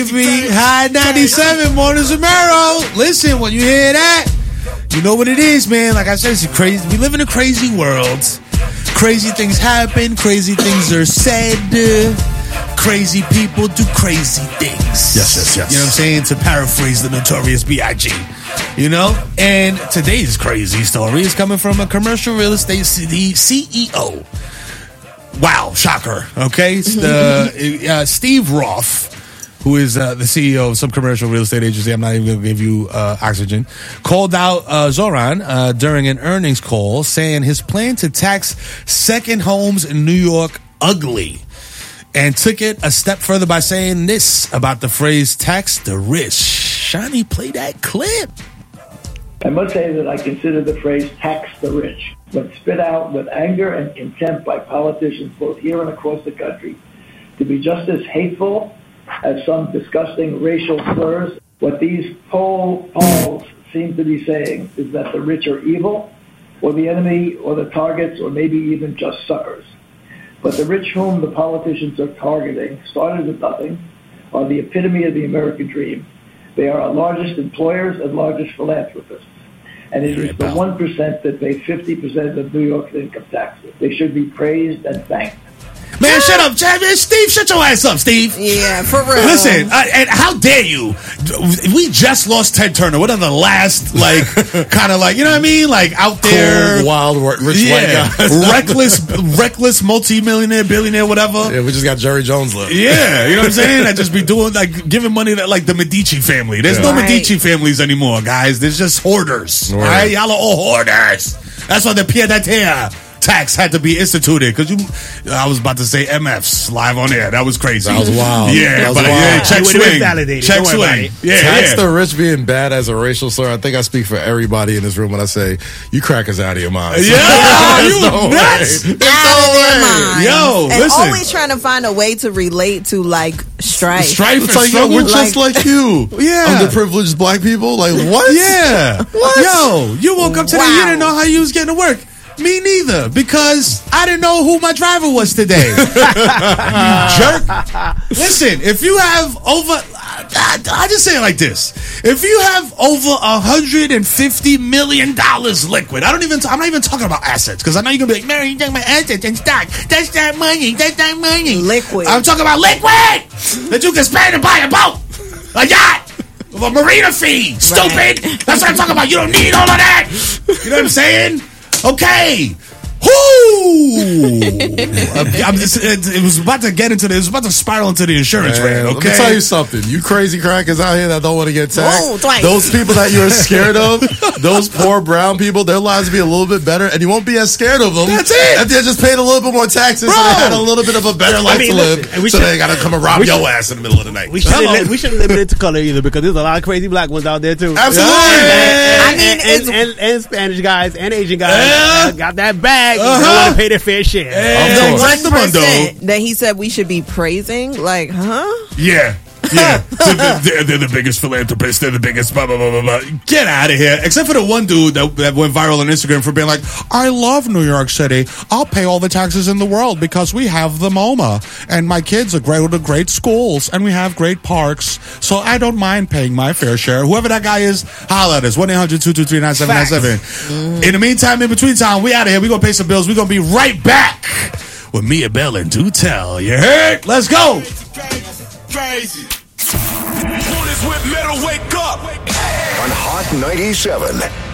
High 97, Mornings with Mero. Listen, when you hear that, you know what it is, man. Like I said, it's crazy. We live in a crazy world. Crazy things happen. Crazy things are said. Crazy people do crazy things. Yes. You know what I'm saying? To paraphrase the Notorious B.I.G. You know? And today's crazy story is coming from a commercial real estate CEO. Wow, shocker. Okay? It's the Steve Roth, who is the CEO of some commercial real estate agency. I'm not even going to give you oxygen. Called out Zoran during an earnings call, saying his plan to tax second homes in New York ugly. And took it a step further by saying this about the phrase tax the rich. Shani, play that clip. I must say that I consider the phrase tax the rich, when spit out with anger and contempt by politicians both here and across the country, to be just as hateful as some disgusting racial slurs. What these polls seem to be saying is that the rich are evil, or the enemy, or the targets, or maybe even just suckers. But the rich whom the politicians are targeting, started with nothing, are the epitome of the American dream. They are our largest employers and largest philanthropists. And it is the 1% that pay 50% of New York's income taxes. They should be praised and thanked. Man, shut up, Chad. Steve, shut your ass up, Steve. Yeah, for real. Listen, and how dare you? We just lost Ted Turner. What are the last, kind of you know what I mean? Like, out there. Cold, wild, rich white guy. reckless, multi-millionaire, billionaire, whatever. Yeah, we just got Jerry Jones left. Yeah, you know what I'm saying? I just be doing, giving money to, the Medici family. There's no Medici families anymore, guys. There's just hoarders. Right? All right? Y'all are all hoarders. That's why the pied-à-terre tax had to be instituted, because I was about to say MFs live on air. That was crazy. That was wild. Yeah, that was wild. Yeah, check swing. Check swing. Yeah, tax the rich being bad as a racial slur. I think I speak for everybody in this room when I say you crackers out of your mind. Yeah, you nuts. Out of their mind. Yo, and listen. Always trying to find a way to relate to strife. Strife. It's like, yo, we're just like you. Yeah, underprivileged black people. Like what? Yeah. What? Yo, you woke up today. You didn't know how you was getting to work. Me neither, because I didn't know who my driver was today. You jerk. Listen, if you have over, I just say it like this: if you have over $150 million liquid, I'm not even talking about assets, because I know you're gonna be like, Mary, you talking about assets and stock? That's not money. That's not money. Liquid. I'm talking about liquid that you can spend to buy a boat, a yacht, a marina fee. Stupid. Right. That's what I'm talking about. You don't need all of that. You know what I'm saying? Okay. It was about to get into this. It was about to spiral into the insurance rate. Okay, let me tell you something. You crazy crackers out here that don't want to get taxed. Twice. Those people that you're scared of, those poor brown people, their lives will be a little bit better, and you won't be as scared of them. That's it. If they're just paying a little bit more taxes, so they had a little bit of a better life to live. So they got to come and rob your ass in the middle of the night. We shouldn't limit it to color either, because there's a lot of crazy black ones out there too. Absolutely. And Spanish guys and Asian guys got that bag. They want to pay their fair share. The 1% that he said we should be praising, Yeah. Yeah, they're the biggest philanthropists. They're the biggest blah, blah, blah, blah, blah. Get out of here. Except for the one dude that went viral on Instagram for being like, I love New York City. I'll pay all the taxes in the world because we have the MoMA. And my kids go to great schools. And we have great parks. So I don't mind paying my fair share. Whoever that guy is, holla at us. 1-800-223-9797. In the meantime, in between time, we out of here. We're going to pay some bills. We're going to be right back with Mia Bell and Do Tell. You heard? Let's go. Crazy. Mornings with Mero, wake up. On Hot 97.